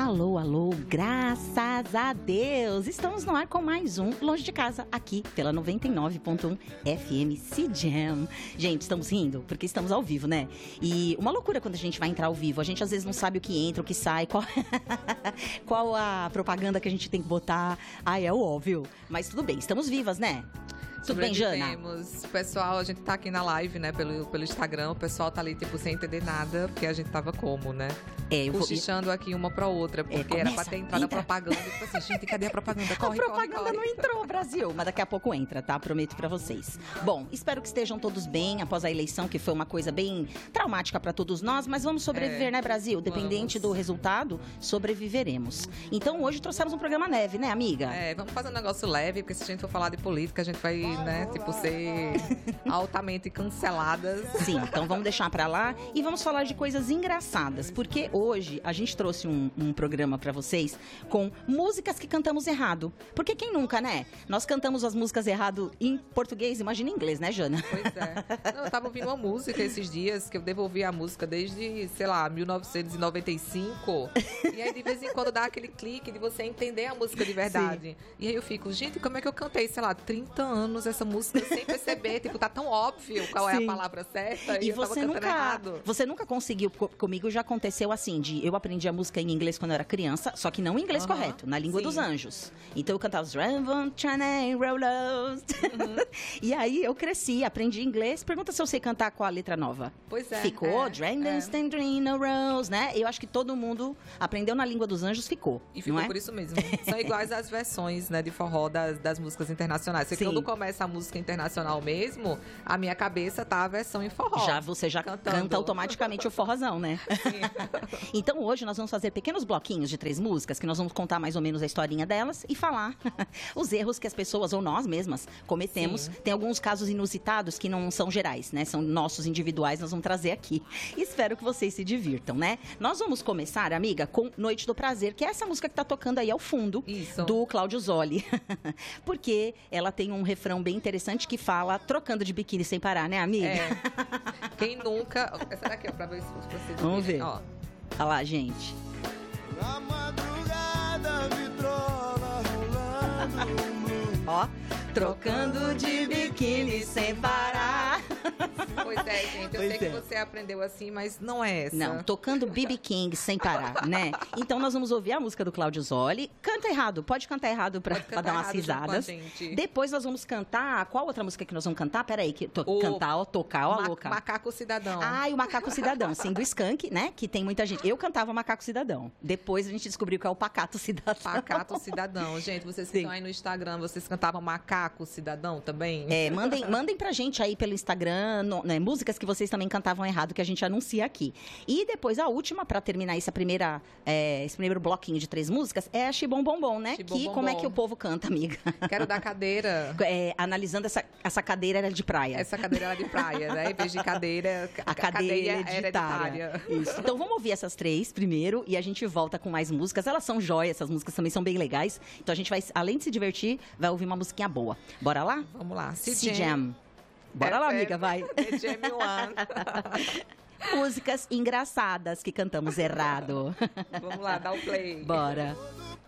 Alô, alô, graças a Deus! Estamos no ar com mais um Longe de Casa, aqui pela 99.1 FM CJam. Gente, estamos rindo porque estamos ao vivo, né? E uma loucura quando a gente vai entrar ao vivo. A gente às vezes não sabe o que entra, o que sai, qual a propaganda que a gente tem que botar. Ai, é o óbvio. Mas tudo bem, estamos vivas, né? Tudo bem, Jana? Pessoal, a gente tá aqui na live, né, pelo Instagram, o pessoal tá ali, tipo, sem entender nada, porque a gente tava como, né? Cochichando aqui uma pra outra, porque era pra ter entrado a propaganda, e tipo assim, gente, cadê a propaganda? Corre, a propaganda não entrou, Brasil, mas daqui a pouco entra, tá? Prometo pra vocês. Bom, espero que estejam todos bem após a eleição, que foi uma coisa bem traumática pra todos nós, mas vamos sobreviver, né, Brasil? Dependente do resultado, sobreviveremos. Então, hoje trouxemos um programa leve, né, amiga? Vamos fazer um negócio leve, porque se a gente for falar de política, a gente vai, né, tipo, ser altamente canceladas. Sim, então vamos deixar pra lá e vamos falar de coisas engraçadas, porque hoje a gente trouxe um programa pra vocês com músicas que cantamos errado. Porque quem nunca, né? Nós cantamos as músicas errado em português, imagina em inglês, né, Jana? Pois é. Não, eu tava ouvindo uma música esses dias, que eu devolvi a música desde, sei lá, 1995. E aí de vez em quando dá aquele clique de você entender a música de verdade. Sim. E aí eu fico, gente, como é que eu cantei, sei lá, 30 anos essa música sem perceber? Tipo, tá tão óbvio qual é a palavra certa e eu tava cantando errado. Você nunca conseguiu, comigo já aconteceu assim, eu aprendi a música em inglês quando eu era criança, só que não em inglês correto, na língua dos anjos. Então eu cantava os e aí eu cresci, aprendi inglês. Pergunta se eu sei cantar com a letra nova. Pois é. Ficou, Rose, né? Eu acho que todo mundo aprendeu na língua dos anjos, ficou. E ficou por isso mesmo. São iguais as versões, né, de forró das músicas internacionais. Porque quando começa a música internacional mesmo, a minha cabeça tá a versão em forró. Você já canta automaticamente o forrozão, né? Sim. Então hoje nós vamos fazer pequenos bloquinhos de 3 músicas, que nós vamos contar mais ou menos a historinha delas e falar os erros que as pessoas ou nós mesmas cometemos. Sim. Tem alguns casos inusitados que não são gerais, né? São nossos individuais, nós vamos trazer aqui. Espero que vocês se divirtam, né? Nós vamos começar, amiga, com Noite do Prazer, que é essa música que tá tocando aí ao fundo. Isso. Do Cláudio Zoli. Porque ela tem um refrão bem interessante que fala trocando de biquíni sem parar, né, amiga? Quem nunca... Essa daqui, ó, pra ver se vocês vamos ver. Ó. Olha lá, gente. Na madrugada, vitrola rolando. Ó, trocando de biquíni sem parar. Pois é, gente, eu sei que você aprendeu assim, mas não é essa. Não, tocando B.B. King sem parar, né? Então nós vamos ouvir a música do Cláudio Zoli. Canta errado, pode cantar errado pra dar umas risadas. Depois nós vamos cantar, qual outra música que nós vamos cantar? Peraí, tocar, ó, louca. Macaco Cidadão. Ah, e o Macaco Cidadão, sim, do Skank, né? Que tem muita gente. Eu cantava Macaco Cidadão. Depois a gente descobriu que é o Pacato Cidadão. Pacato Cidadão. Gente, vocês que estão aí no Instagram, vocês cantavam Macaco Cidadão também? Mandem pra gente aí pelo Instagram, né, músicas que vocês também cantavam errado, que a gente anuncia aqui. E depois a última, pra terminar esse primeiro bloquinho de 3 músicas, é a Xibom Bombom, né? Como é que o povo canta, amiga? Quero dar cadeira. Analisando essa cadeira era de praia. Essa cadeira era de praia, né? Em vez de cadeira, a cadeia hereditária. Isso. Então vamos ouvir essas 3 primeiro e a gente volta com mais músicas. Elas são jóias, essas músicas também são bem legais. Então a gente vai, além de se divertir, vai ouvir uma musiquinha boa. Bora lá? Vamos lá. CJam. Bora lá, amiga, vai. Jam One. Músicas engraçadas que cantamos errado. Vamos lá, dá o play. Bora.